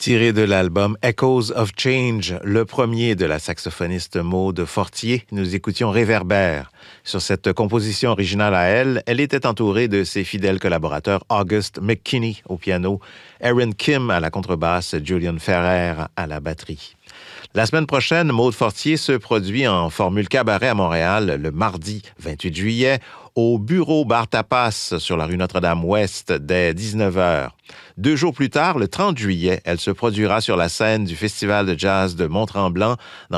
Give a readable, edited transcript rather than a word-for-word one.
Tiré de l'album Echoes of Change, le premier de la saxophoniste Maude Fortier, nous écoutions Réverbère. Sur cette composition originale à elle, elle était entourée de ses fidèles collaborateurs August McKinney au piano, Aaron Kim à la contrebasse, Julian Ferrer à la batterie. La semaine prochaine, Maude Fortier se produit en formule cabaret à Montréal le mardi 28 juillet au Bureau Bar Tapas sur la rue Notre-Dame-Ouest dès 19h. 2 jours plus tard, le 30 juillet, elle se produira sur la scène du Festival de jazz de Mont-Tremblant dans